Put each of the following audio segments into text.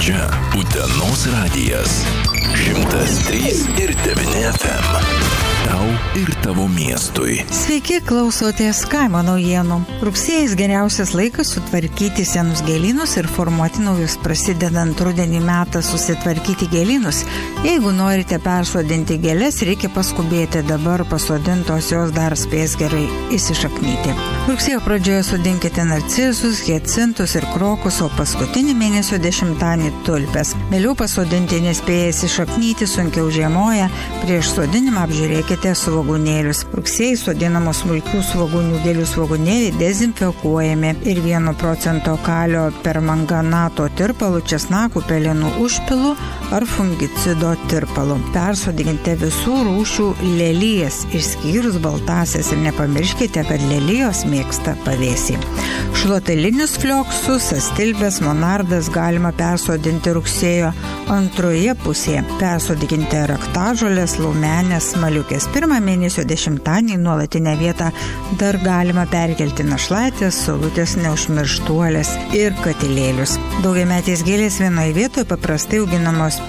Čia Utenos radijas 103,9 FM. Tau ir tavo miestui. Sveiki, klausotės kaimo naujienų. Rugsėjais geriausias laikas sutvarkyti senus gėlynus ir formuoti naujus. Prasidedant rudenį metą susitvarkyti gėlynus. Jeigu norite persodinti gėles, reikia paskubėti. Dabar pasodintos jos dar spės gerai įsišaknyti. Rugsėjo pradžioje sodinkite narcizus, hiacintus ir krokus, o paskutinį mėnesio 10-dienį tulpes. Vėliau pasodinti nespėję įsišaknyti, sunkiau žiemoja. Prieš sodinimą apžiūrėkite svogūnėlius. Rugsėjai sodinamos smulkių svogūnių gėlių svogūnėliai dezinfekuojami ir 1% kalio permanganato tirpalu, česnakų, pelenų užpilu ar fungicido tirpalu. Persodinkite visų rūšių lelijas, išskyrus baltasias, ir nepamirškite, kad lelijos mėgsta pavėsį. Šluotelinius flioksus, astilbes, monardas galima persodinti rugsėjo antroje pusėje. Persodinkite raktažolės, laumenės, smaliukės. Pirmą mėnesio 10-dienį nuolatinę vietą dar galima perkelti našlaitės, saulutės, neužmirštuolės ir katilėlius. Daugiametės gėlės vienoje vietoje paprastai auginamos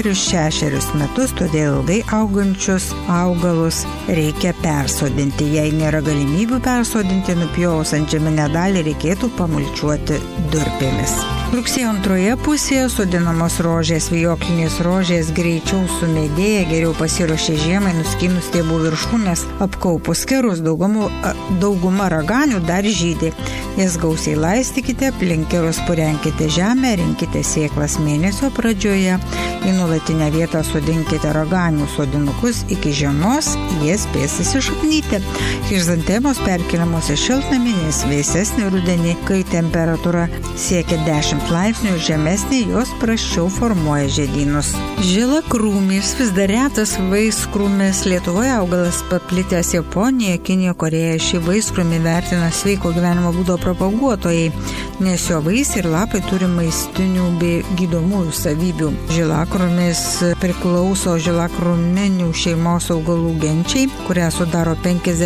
5-6 metus, todėl ilgai augančius augalus reikia persodinti. Jei nėra galimybių persodinti, nupjovus antžeminę dalį reikėtų pamulčiuoti durpėmis. Rugsėjo antroje pusėje sodinamos rožės, vijoklinės rožės greičiau sumedėja, geriau pasiruošė žiemai, nuskynus stiebų viršūnės, apkaupus kerus, dauguma raganių dar žydi. Jas gausiai laistykite, aplink kerus purenkite žemę, rinkite sėklas mėnesio pradžioje. Į nuolatinę vietą sodinkite raganių sodinukus iki žiemos, jie spės įsišaknyti. Chrizantemos perkeliamos į šiltnamį, nes vėsesnį rudenį, kai temperatūra siekia 10 laipsnių ir žemesnė, jos prasčiau formuoja žiedynus. Žilakrūmis vis dar retas vaiskrūmis. Lietuvoje augalas paplitęs Japonijoje, Kinijoje, Korėjoje. Šį vaiskrūmį vertina sveiko gyvenimo būdo propaguotojai, nes jo vaisiai ir lapai turi maistinių bei gydomųjų savybių. Žilakrūmis priklauso žilakrūminių šeimos augalų genčiai, kurią sudaro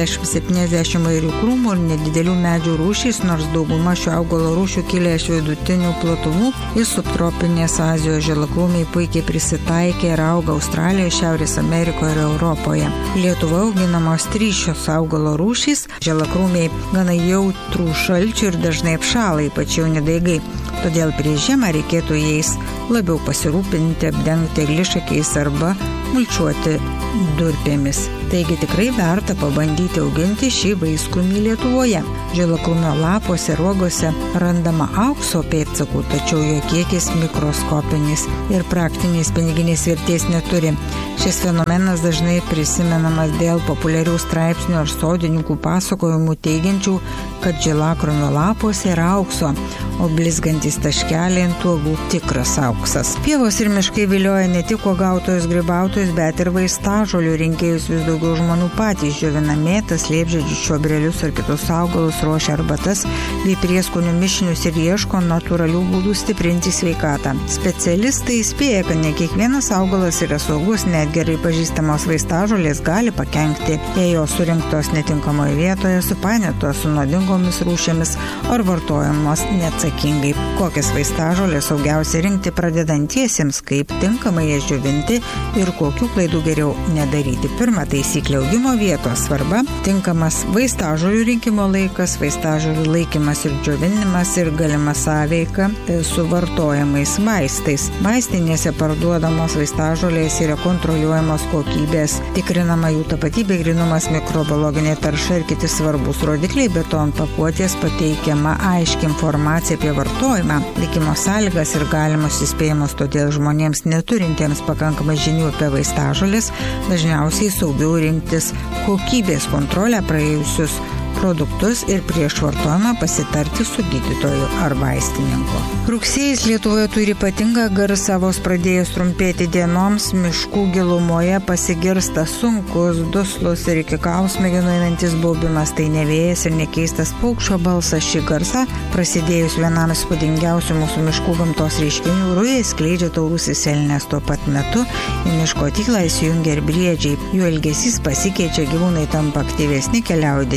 50-70 įvairių krūmų ir nedidelių medžių rūšys, nors dauguma šio augalo rūšių kilę iš vidutinių platumų ir subtropinės Azijos. Žilakrūmiai puikiai prisitaikė ir auga Australijoje, Šiaurės Amerikoje ir Europoje. Lietuvoje auginamos 3 šios augalo rūšys. Žilakrūmiai gana jautrų šalčių ir dažnai apšąla, ypač jauni daigai. Todėl prieš žiemą reikėtų jais labiau pasirūpinti, apdengti eglišakiais arba mulčiuoti durpėmis. Taigi tikrai verta pabandyti auginti šį vaiskrūmį Lietuvoje. Žilakrūmio lapuose ir uogose randama aukso pėdsakų, tačiau jo kiekis mikroskopinis ir praktinės piniginės vertės neturi. Šis fenomenas dažnai prisimenamas dėl populiarių straipsnių ar sodininkų pasakojimų teigiančių, kad žilakrūmio lapuose yra aukso, o blizgantis taškeliai ant uogų tikras auksas. Pievos ir miškai vilioja ne tik uogautojus, grybautojus, bet ir vaistažolių rinkėjus. Vis daugiau žmonių patys džiovina mėtas, liepžiedžius, čiobrelius ar kitus augalus, ruošia arbatas bei prieskonių mišinius ir ieško natūralių būdų stiprinti sveikatą. Specialistai įspėja, kad ne kiekvienas augalas yra saugus, net gerai pažįstamos vaistažolės gali pakenkti, jei jos surinktos netinkamoje vietoje, supainiotos su nuodingomis rūšimis ar vartojamos neatsakingai. Kokias vaistažolės saugiausia rinkti pradedantiesiems, kaip tinkamai jas džiovinti ir kokių klaidų geriau nedaryti. Pirma taisyklė: augimo vietos svarba, tinkamas vaistažolių rinkimo laikas, vaistažolių laikymas ir džiovinimas ir galima sąveika su vartojamais vaistais. Vaistinėse parduodamos vaistažolės yra kontroliuojamos kokybės, tikrinama jų tapatybė, grynumas, mikrobiologinė tarša ir kiti svarbus rodikliai, bet to ant pakuotės pateikiama aiški informacija apie vartojimą, laikymo sąlygas ir galimus įspėjimus. Todėl žmonėms neturintiems pakankamai žinių apie vaistažolės dažniausiai saugiau rinktis kokybės kontrolę praėjusius produktus ir prieš vartojimą pasitarti su gydytoju ar vaistininku. Rugsėjais Lietuvoje turi ypatingą garsą, vos pradėjus trumpėti dienoms, miškų gilumoje pasigirsta sunkus, duslus ir iki kausmėginų einantis baubimas. Tai ne vėjas ir nekeistas paukščio balsas. Šį garsą, prasidėjus vienam įspūdingiausių mūsų miškų gamtos reiškinių, rujai skleidžia taurusis elnias. Tuo pat metu į miško tyklą įsijungia ir briedžiai. Jų elgesys pasikeičia, gyvūnai tampa aktyvesni, keliauja didesniais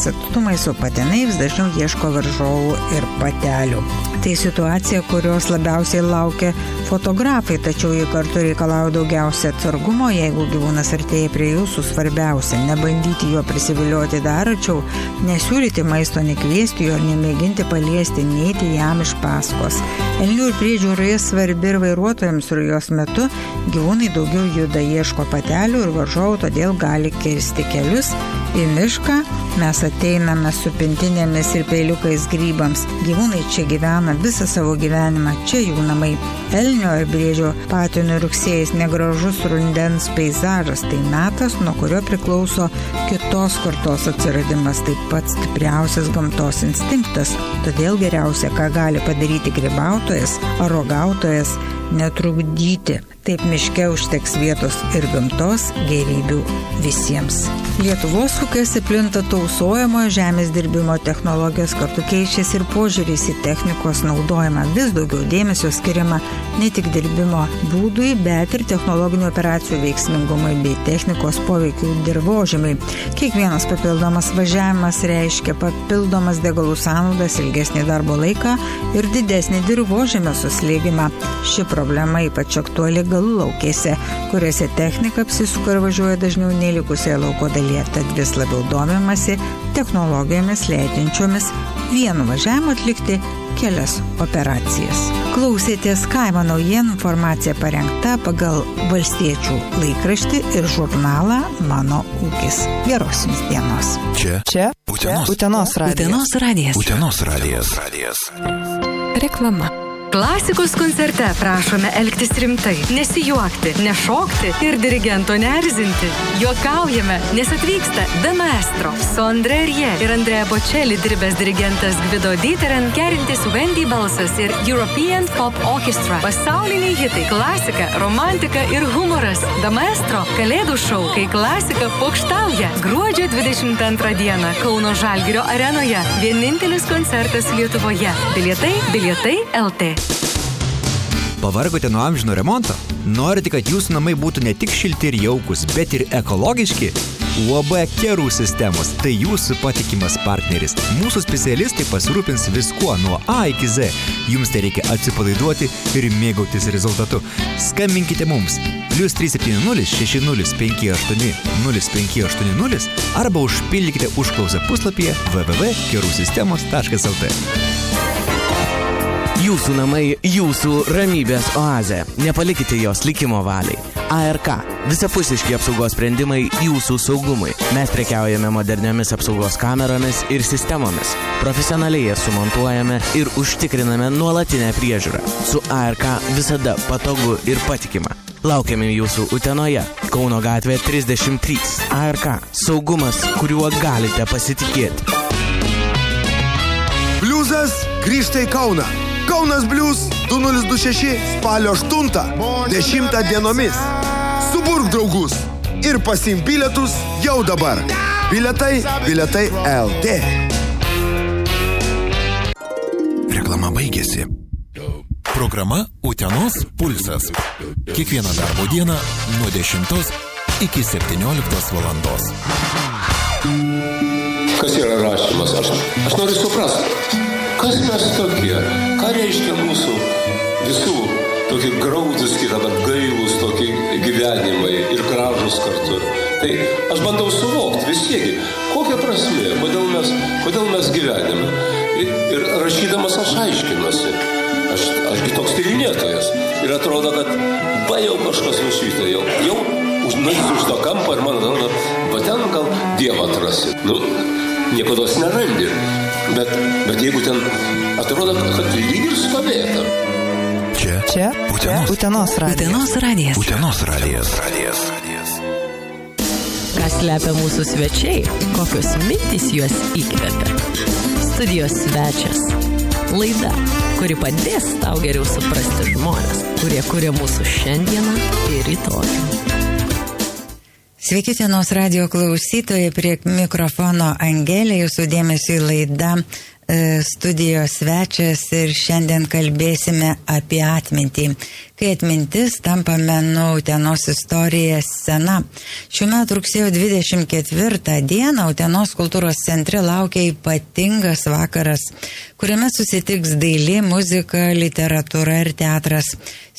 atstumais, o patinai vis dažniau ieško varžovų ir patelių. Tai situacija, kurios labiausiai laukia fotografai, tačiau jie kartu reikalauja daugiausia atsargumo, jeigu gyvūnas artėja prie jūsų, svarbiausia nebandyti jo prisivilioti dar arčiau, nesiūlyti maisto, nekviesti jo, nemėginti paliesti, neiti jam iš paskos. Elnių ir briedžių ruja svarbi ir vairuotojams rujos metu, gyvūnai daugiau juda, ieško patelių ir varžovų, todėl gali kirsti kelius į mišką. Mes ateiname su pintinėmis ir peiliukais grybams. Gyvūnai čia gyvena visą savo gyvenimą, čia jų namai. Elnio ir briedžio patinų rugsėjais negražus rudens peizažas, tai metas, nuo kurio priklauso kitos kartos atsiradimas, taip pat stipriausias gamtos instinktas. Todėl geriausia, ką gali padaryti grybautojas ar rogautojas, netrukdyti. Taip miške užteks vietos ir gamtos gėrybių visiems. Lietuvos ūkiuose plinta tausojamojo žemės dirbimo technologijos, kartu keičiasi ir požiūris į technikos naudojimą. Vis daugiau dėmesio skiriama ne tik dirbimo būdui, bet ir technologinių operacijų veiksmingumui bei technikos poveikių dirvožemiui. Kiekvienas papildomas važiavimas reiškia papildomas degalų sąnaudas, ilgesnį darbo laiką ir didesnį dirvožemio suslėgimą. Ši problema ypač aktuali galų laukėse, kuriuose technika apsisuka ir važiuoja dažniau nei likusioje lauko dalyje, tad vis labiau domimasi technologijomis leidžiančiomis vienu važiavimu atlikti kelias operacijas. Klausėtės Kaimo naujienų, informacija parengta pagal Valstiečių laikraštį ir žurnalą Mano ūkis. Geros jums dienos. Čia Utenos radijas. Reklama. Klasikos koncerte prašome elgtis rimtai, nesijuokti, nešokti ir dirigento neerzinti. Juokaujame, nes atvyksta The Maestro, su André Rieu ir Andrea Bocelli dirbęs dirigentas Gvido Dieterän, kerintis Wendy balsas ir European Pop Orchestra. Pasauliniai hitai, klasika, romantika ir humoras. The Maestro, kalėdų šou, kai klasika pokštauja. Gruodžio 22 dieną Kauno Žalgirio arenoje. Vienintelis koncertas Lietuvoje. Bilietai LT. Pavargote nuo amžino remonto? Norite, kad jūsų namai būtų ne tik šilti ir jaukus, bet ir ekologiški? UAB Kerų sistemos – tai jūsų patikimas partneris. Mūsų specialistai pasirūpins viskuo nuo A iki Z. Jums tai reikia atsipalaiduoti ir mėgautis rezultatu. Skambinkite mums +370 6058 0580 arba užpildykite užklausą puslapyje www.kerusistemos.lt. Jūsų namai, jūsų ramybės oazė. Nepalikite jos likimo valiai. ARK. Visapusiški apsaugos sprendimai jūsų saugumui. Mes prekiaujame moderniomis apsaugos kameromis ir sistemomis. Profesionaliai jas sumontuojame ir užtikriname nuolatinę priežiūrą. Su ARK visada patogu ir patikima. Laukiame jūsų Utenoje, Kauno gatvė 33. ARK. Saugumas, kuriuo galite pasitikėti. Bliuzas grįžta į Kauną. Kaunas Bliuz 2026 spalio 8-10 dienomis. Suburk draugus ir pasiimk bilietus jau dabar. Bilietai LT. Reklama baigėsi. Programa Utenos pulsas. Kiekvieną darbo dieną nuo 10 iki 17 valandos. Kas yra rašymas? Aš noriu suprasti. Kas mes tokie? Ką reiškia mūsų visų tokie graudus, kitą, bet gailus tokie gyvenimai ir gražus kartu? Tai aš bandau suvokti vis tiek, kokia prasmė, kodėl mes gyvenime. Ir rašydamas aš aiškinuosi. Ašgi toks tyrinėtojas. Ir atrodo, kad jau kažkas nušvyta, jau nueisiu už to kampą ir man atrodo, va ten gal Dievą atrasi. Niekados nerandi. Bet jeigu ten atrodo, kad lyg ir stovėta. Čia Utenos radijas. Ką slepia mūsų svečiai, kokios mintys juos įkvepia. Studijos svečias. Laida, kuri padės tau geriau suprasti žmonės, kurie kuria mūsų šiandieną ir rytoj. Sveiki, Utenos radijo klausytojai, prie mikrofono Angelė, jūsų dėmesio į laidą studijos svečias ir šiandien kalbėsime apie atmintį. Kai atmintis tampa menu, Utenos istorija scena. Šiuo metu rugsėjo 24 dieną Utenos kultūros centre laukia ypatingas vakaras, kuriame susitiks dailė, muzika, literatūra ir teatras.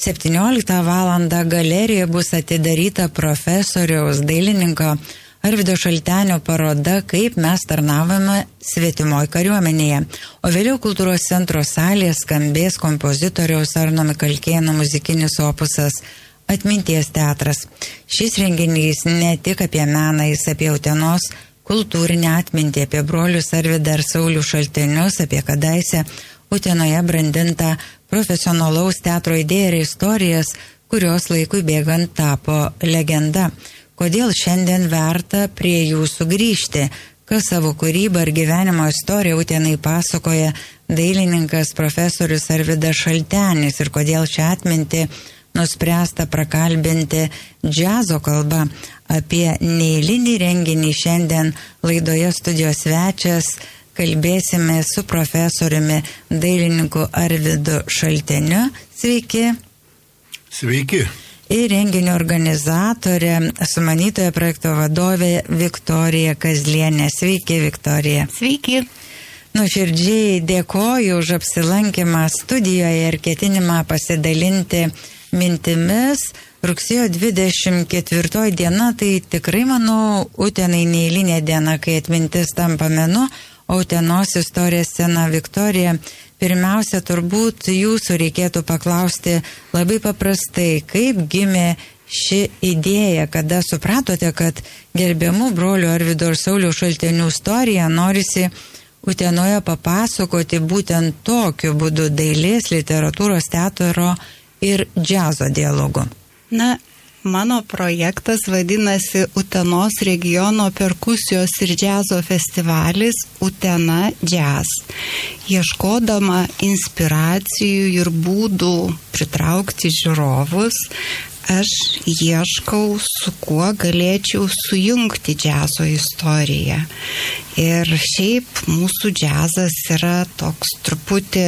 17 valandą galerijoje bus atidaryta profesoriaus dailininko Arvydo Šaltenio paroda Kaip mes tarnavome svetimoj kariuomenėje, o vėliau kultūros centro salėje skambės kompozitoriaus Arno Mikalkėno muzikinis opusas Atminties teatras. Šis renginys ne tik apie meną, jis apie Utenos kultūrinę atmintį, apie brolius Arvydą ir Saulių Šaltenius, apie kadaise Utenoje brandintą profesionalaus teatro idėją ir istorijas, kurios laikui bėgant tapo legenda. Kodėl šiandien verta prie jų sugrįžti, kas savo kūrybą ir gyvenimo istoriją Utenai pasakoja dailininkas profesorius Arvydas Šaltenis ir kodėl šią atmintį nuspręsta prakalbinti džiazo kalba. Apie neeilinį renginį šiandien laidoje studijos svečias kalbėsime su profesoriumi dailininku Arvydu Šalteniu. Sveiki. Sveiki. Ir renginio organizatorė, sumanytoja projekto vadovė Viktorija Kazlienė. Sveiki, Viktorija. Sveiki. Nuoširdžiai dėkoju už apsilankymą studijoje ir ketinimą pasidalinti mintimis. Rugsėjo 24 diena, tai tikrai, manau, Utenai neeilinė diena, kai atmintis tampa menu, o Utenos istorija scena. Viktorija, pirmiausia, turbūt jūsų reikėtų paklausti labai paprastai, kaip gimė ši idėja, kada supratote, kad gerbiamų brolių Arvydo ir Saulių Šaltenių istoriją norisi Utenoje papasakoti būtent tokiu būdu dailės, literatūros, teatro ir džiazo dialogu. Na, mano projektas vadinasi Utenos regiono perkusijos ir džiazo festivalis Utena Jazz. Ieškodama inspiracijų ir būdų pritraukti žiūrovus, aš ieškau, su kuo galėčiau sujungti džiazo istoriją. Ir šiaip mūsų džiazas yra toks truputį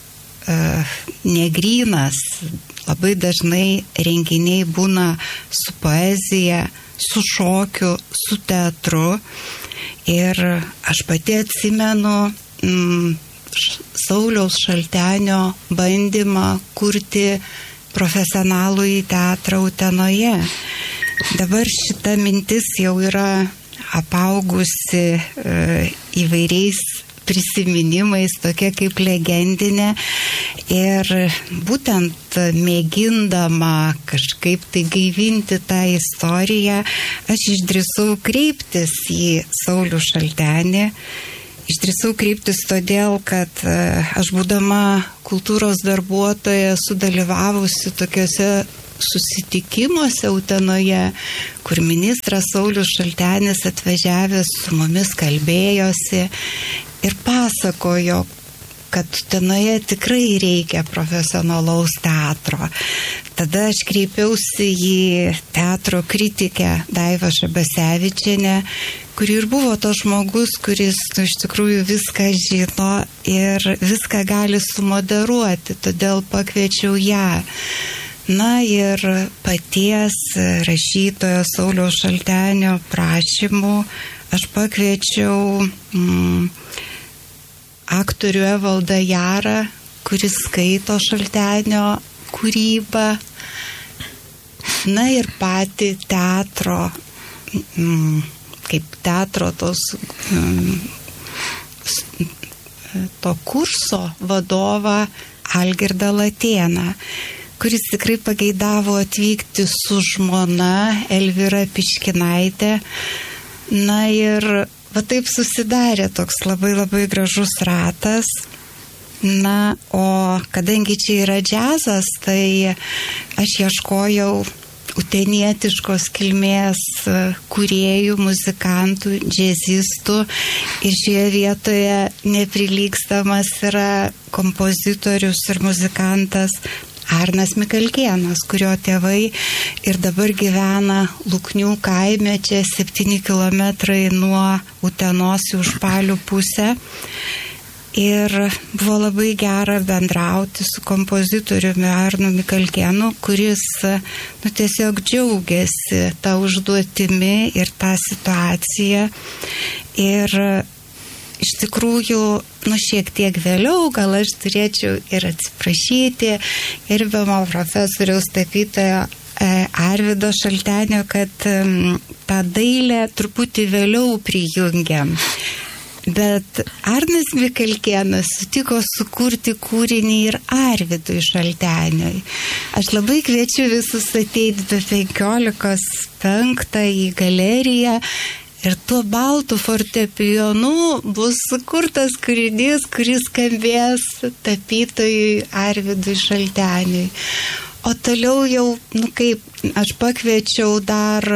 negrynas. Labai dažnai renginiai būna su poezija, su šokiu, su teatru. Ir aš pati atsimenu Sauliaus Šaltenio bandymą kurti profesionalų į teatrą Utenoje. Dabar šita mintis jau yra apaugusi įvairiais prisiminimais, tokia kaip legendinė. Ir būtent mėgindama kažkaip tai gaivinti tą istoriją, aš išdrįsau kreiptis į Saulių Šaltenį. Išdrįsau kreiptis todėl, kad aš būdama kultūros darbuotoja sudalyvavusi tokiuose susitikimuose Utenoje, kur ministras Saulius Šaltenis atvažiavęs su mumis kalbėjosi ir pasakojo, kad Utenoje tikrai reikia profesionalaus teatro. Tada aš kreipiausi į teatro kritikę Daivą Šabasevičienę, kuri ir buvo to žmogus, kuris iš tikrųjų viską žino ir viską gali sumoderuoti, todėl pakviečiau ją. Na ir paties rašytojo Sauliaus Šaltenio prašymu aš pakviečiau aktorių Evaldą Jarą, kuris skaito Šaltenio kūrybą. Na ir patį teatro, kaip teatro to kurso vadovą Algirdą Latėną, kuris tikrai pageidavo atvykti su žmona Elvyra Piškinaitė. Na ir va taip susidarė toks labai labai gražus ratas. Na, o kadangi čia yra džiazas, tai aš ieškojau utenietiškos kilmės kūrėjų, muzikantų, džiazistų. Ir šioje vietoje neprilygstamas yra kompozitorius ir muzikantas Arnas Mikalkėnas, kurio tėvai ir dabar gyvena Luknių kaime, čia 7 kilometrai nuo Utenos į Užpalių pusę. Ir buvo labai gera bendrauti su kompozitoriumi Arnu Mikalkėnu, kuris tiesiog džiaugiasi tą užduotimi ir tą situaciją. Ir iš tikrųjų, šiek tiek vėliau gal aš turėčiau ir atsiprašyti gerbiamo profesoriaus tapytojo Arvydo Šaltenio, kad tą dailę truputį vėliau prijungiam. Bet Arnas Mikalkėnas sutiko sukurti kūrinį ir Arvydui Šalteniui. Aš labai kviečiu visus ateiti be 15:05 į galeriją ir tuo baltu fortepijonu bus sukurtas kūrinys, kuris skambės tapytojui Arvydui Šalteniui. O toliau jau, kaip aš pakviečiau dar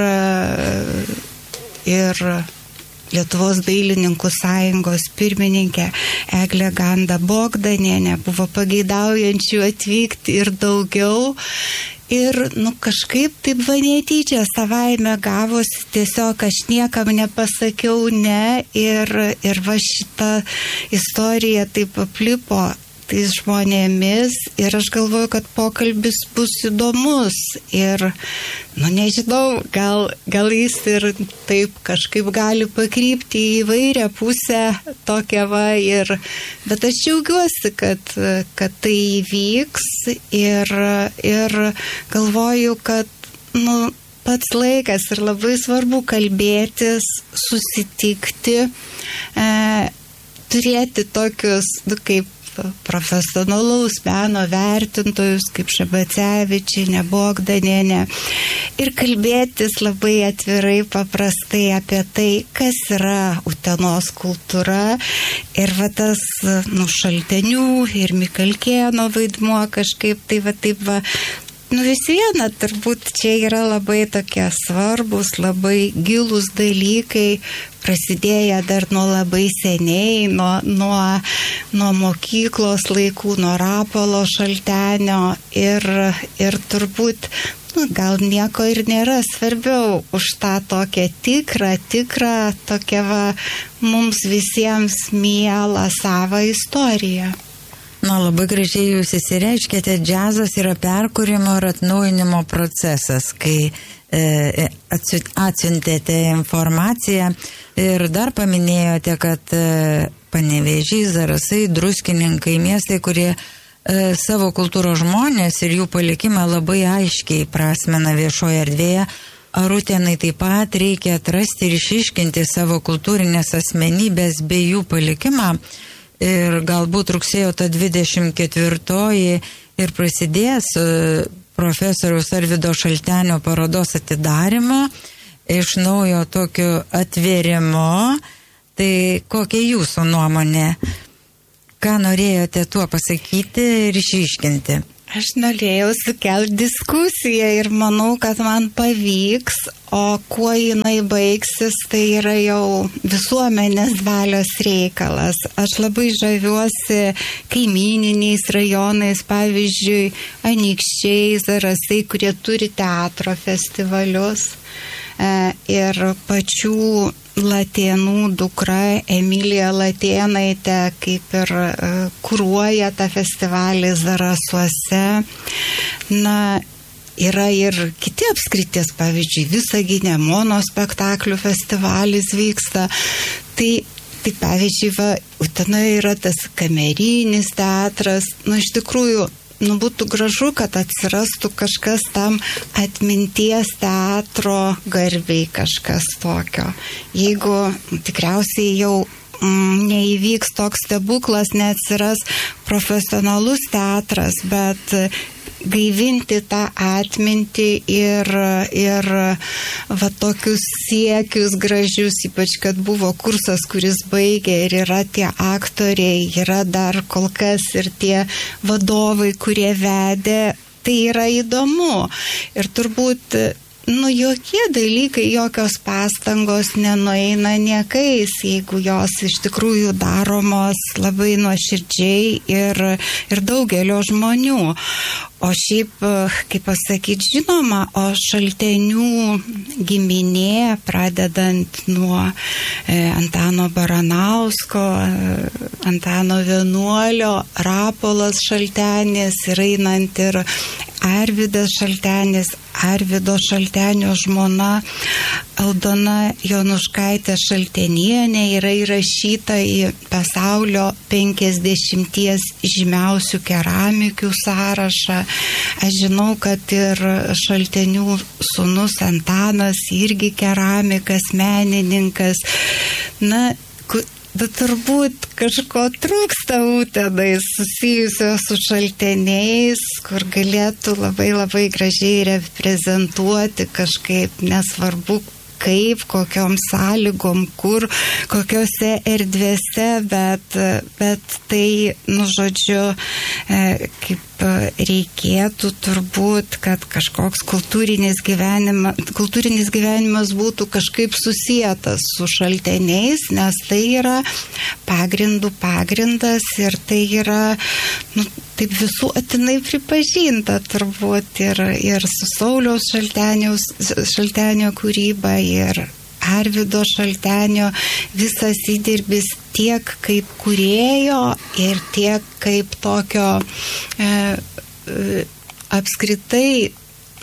ir Lietuvos dailininkų sąjungos pirmininkė Eglė Ganda Bogdanienė, buvo pageidaujančių atvykti ir daugiau. Ir, kažkaip taip netyčia savaime gavosi, tiesiog aš niekam nepasakiau ne ir va šita istorija taip aplipo tais žmonėmis ir aš galvoju, kad pokalbis bus įdomus ir, nežinau, gal jis ir taip kažkaip gali pakrypti į įvairią pusę tokią bet aš džiaugiuosi, kad tai įvyks ir galvoju, kad, pats laikas ir labai svarbu kalbėtis, susitikti, turėti tokius, kaip profesionalaus meno vertintojus kaip Šabacevičienė, Bogdanienė ir kalbėtis labai atvirai, paprastai apie tai, kas yra Utenos kultūra ir tas Šaltenių ir Mikalkėno vaidmuo kažkaip vis viena, turbūt čia yra labai tokie svarbus, labai gilūs dalykai, prasidėję dar nuo labai seniai, nuo mokyklos laikų, nuo Rapolo Šaltenio ir turbūt, gal nieko ir nėra svarbiau už tą tokią tikrą, tokią mums visiems mielą savą istoriją. Labai gražiai jūs įsireiškėte, džiazas yra perkūrimo ir atnaujinimo procesas, kai atsiuntėte informaciją ir dar paminėjote, kad Panevėžys, Zarasai, Druskininkai, miestai, kurie savo kultūros žmonės ir jų palikimą labai aiškiai prasmena viešoje erdvėje, ar Utenai taip pat reikia atrasti ir išiškinti savo kultūrinės asmenybės bei jų palikimą. Ir galbūt rugsėjo 24 ir prasidės profesoriaus Arvydo Šaltenio parodos atidarimo, iš naujo tokio atvėrimo. Tai kokia jūsų nuomonė? Ką norėjote tuo pasakyti ir išiškinti? Aš norėjau sukelti diskusiją ir manau, kad man pavyks, o kuo jinai baigsis, tai yra jau visuomenės valios reikalas. Aš labai žaviuosi kaimyniniais rajonais, pavyzdžiui, Anykščiai, Zarasai, kurie turi teatro festivalius. Ir pačių Latėnų dukra Emilija Latėnaitė kaip ir kuruoja tą festivalį Zarasuose. Yra ir kiti apskrities, pavyzdžiui, Visagine monospektaklių festivalis vyksta. Tai pavyzdžiui, Utenoje yra tas kamerinis teatras. Iš tikrųjų, būtų gražu, kad atsirastų kažkas tam atminties teatro garbiai, kažkas tokio. Jeigu tikriausiai jau neįvyks toks stebuklas, neatsiras profesionalus teatras, bet gaivinti tą atmintį ir tokius siekius gražius, ypač kad buvo kursas, kuris baigė ir yra tie aktoriai, yra dar kol kas ir tie vadovai, kurie vedė, tai yra įdomu. Ir turbūt jokie dalykai, jokios pastangos nenueina niekais, jeigu jos iš tikrųjų daromos labai nuoširdžiai ir daugelio žmonių. O šiaip, kaip pasakyti, žinoma, o Šaltenių giminė, pradedant nuo Antano Baranausko, Antano Vienuolio, Rapolas Šaltenis ir einant ir Arvydas Šaltenis, Arvydo Šaltenio žmona Aldona Jonuškaitė Šaltenienė yra įrašyta į pasaulio 50 žymiausių keramikių sąrašą. Aš žinau, kad ir Šaltenių sūnus Antanas irgi keramikas, menininkas. Bet turbūt kažko trūksta Utenai susijusio su Šalteniais, kur galėtų labai labai gražiai reprezentuoti kažkaip, nesvarbu kaip, kokiom sąlygom, kur, kokiose erdvėse, bet tai, žodžiu, kaip reikėtų turbūt, kad kažkoks kultūrinis gyvenimas būtų kažkaip susietas su Šalteniais, nes tai yra pagrindas ir tai yra taip visuotinai pripažinta turbūt ir su Sauliaus Šaltenio kūryba ir Arvydo Šaltenio visas įdirbis tiek kaip kūrėjo ir tiek kaip tokio apskritai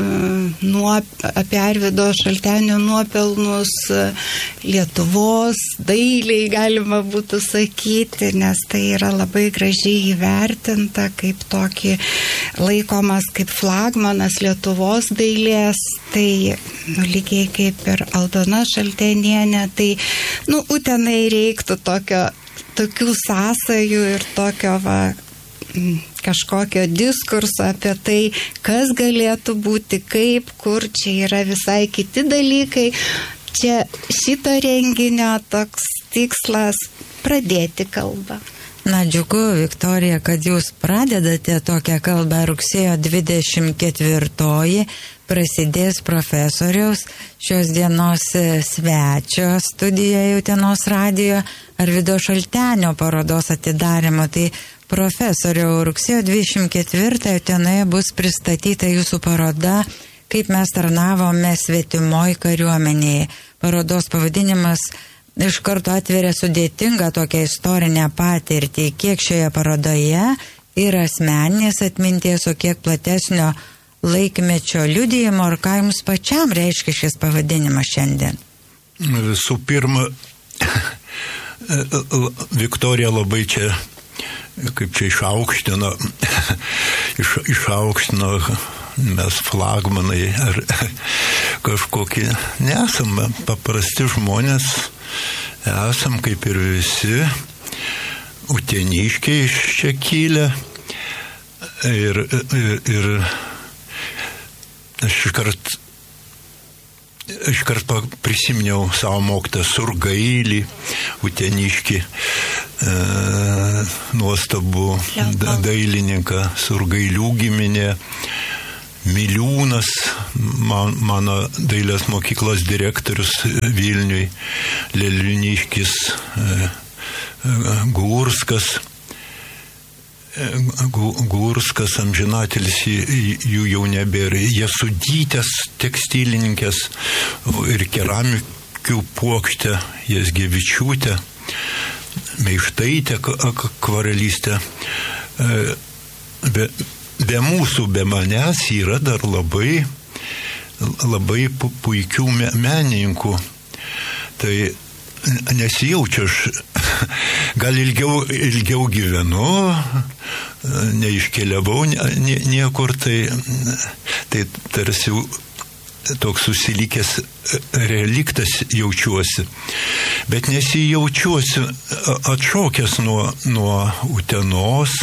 apie Arvydo Šaltenio nuopelnus Lietuvos dailiai galima būtų sakyti, nes tai yra labai gražiai įvertinta kaip tokį laikomas kaip flagmanas Lietuvos dailės, tai lygiai kaip ir Aldona Šaltenienė, tai Utenai reiktų tokių sąsajų ir tokio kažkokio diskurso apie tai, kas galėtų būti, kaip, kur, čia yra visai kiti dalykai. Čia šito renginio toks tikslas pradėti kalbą. Džiugu, Viktorija, kad jūs pradedate tokią kalbą. Rugsėjo 24 prasidės profesoriaus šios dienos svečio studijoje Utenos radijo Arvydo Šaltenio parodos atidarymo. Tai profesoriau, rugsėjo 24 Utenoje bus pristatyta jūsų paroda Kaip mes tarnavome svetimoj kariuomenėje. Parodos pavadinimas iš karto atveria sudėtingą tokią istorinę patirtį, kiek šioje parodoje yra asmeninės atminties, o kiek platesnio laikmečio liudijimo, ar ką jums pačiam reiškia šis pavadinimas šiandien? Visų pirma, Viktorija labai čia, kaip čia išaukštino, mes flagmanai ar kažkokie, nesame paprasti žmonės, esam kaip ir visi uteniškiai iš čia kilę ir aš iškart prisiminiau savo mokytą Surgailį, uteniškį, nuostabų dailininką, Surgailių giminė, Miliūnas, mano dailės mokyklos direktorius Vilniui, Leliuniškis, Gurskas, amžinatelis, jų jau nebėra. Jasudytės tekstilininkės ir keramikių puokštė, Jazgevičiūtė, Meištaitė, akvarelistė. Be mūsų, be manęs yra dar labai puikių menininkų. Tai nesijaučiu, aš gal ilgiau gyvenu, neiškeliavau niekur, tai tarsi toks susilikęs reliktas jaučiuosi. Bet nesijaučiuosi atšokęs nuo Utenos,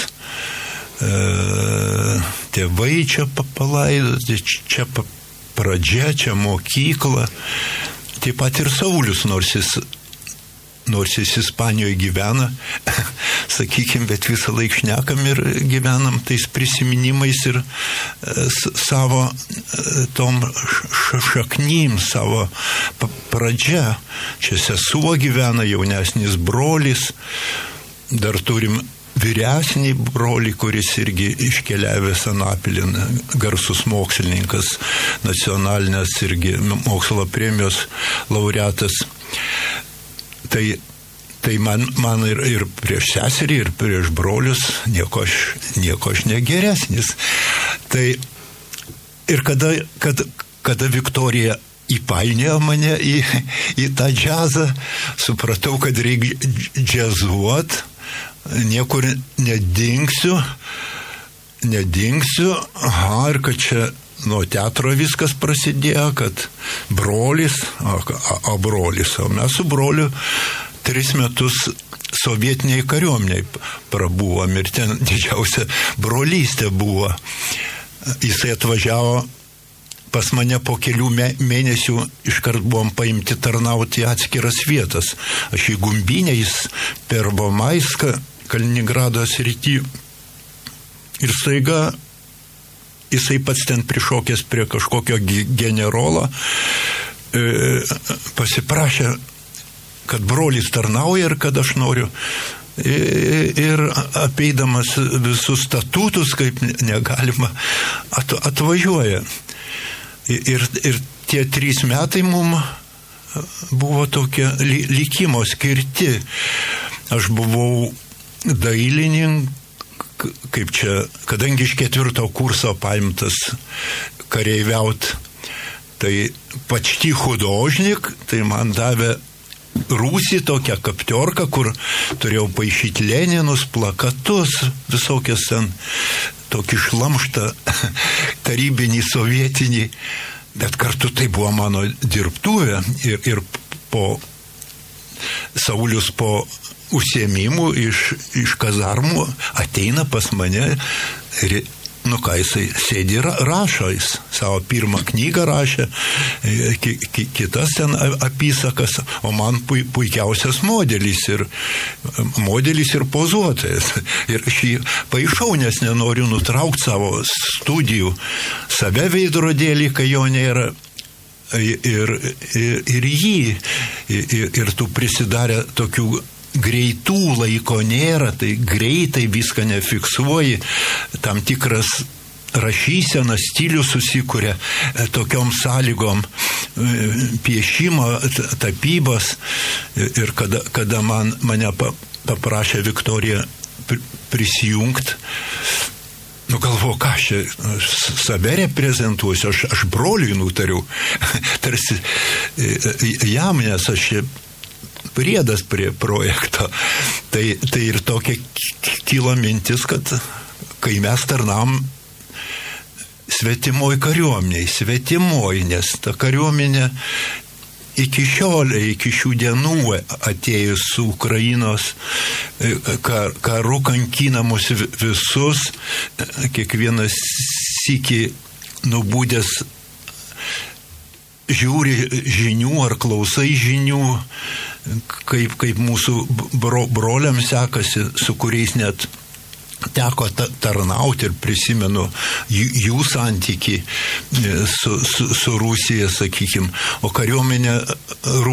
tėvai čia palaidoti, čia pradžia, čia mokykla. Taip pat ir Saulius, nors jis nors jis Ispanijoje gyvena, sakykime, bet visą laiką šnekam ir gyvenam tais prisiminimais ir savo tom šaknym, savo pradžia. Čia sesuo gyvena, jaunesnis brolis, dar turim vyresnį brolį, kuris irgi iškeliavęs Anapilin, garsus mokslininkas, nacionalinės irgi mokslo premijos laureatas. Tai man ir prieš seserį, ir prieš brolius nieko aš negeresnis. Tai ir kada Viktorija įpainėjo mane į tą džiazą, supratau, kad reikia džiazuot, niekur nedingsiu, ir kad čia nuo teatro viskas prasidėjo, kad brolis, o mes su broliu 3 metus sovietiniai kariuomeniai prabuvom ir ten didžiausia brolystė buvo. Jisai atvažiavo pas mane po kelių mėnesių, iškart buvom paimti tarnauti atskiras vietas. Aš į Gumbinę, jis Pervomaiską, Kaliningrado srity. Ir staiga jisai pats ten prišokęs prie kažkokio generolo, pasiprašė, kad brolis tarnauja ir kad aš noriu. Ir apeidamas visus statutus, kaip negalima, atvažiuoja. Ir tie 3 metai mum buvo tokie likimo skirti. Aš buvau dailininkas, kaip čia, kadangi iš 4 kurso paimtas kareiviaut, tai почти художник, tai man davė rūsį tokią kaptiorką, kur turėjau paišyti Leninus, plakatus, visokias ten tokį šlamštą tarybinį, sovietinį, bet kartu tai buvo mano dirbtuvė ir po Saulius po užsiėmimų iš kazarmų ateina pas mane ir, jisai sėdi ir rašo, jis savo pirmą knygą rašė, kitas ten apysakas, o man puikiausias modelis ir pozuotojas. Ir aš jį paišau, nes nenoriu nutraukti savo studijų, save veidrodėlį, kai jo nėra. Ir jį, ir tu prisidarė tokių greitų, laiko nėra, tai greitai viską nefiksuoji, tam tikras rašysenas, stilius susikuria tokiom sąlygom piešimo, tapybos. Ir kada mane paprašė Viktorija prisijungti, galvoju, ką aš save reprezentuosiu, aš broliui nutariau, tarsi jam, nes aš priedas prie projekto. Tai ir tokia kilo mintis, kad kai mes tarnam svetimoj kariuomeniai, nes ta kariuomenė iki šių dienų atėjus su Ukrainos karu kankinamus visus, kiekvienas sykį nubūdęs žiūri žinių ar klausai žinių, kaip mūsų broliams sekasi, su kuriais net teko tarnauti, ir prisimenu jų santykį su Rusija, sakykim, o kariuomenė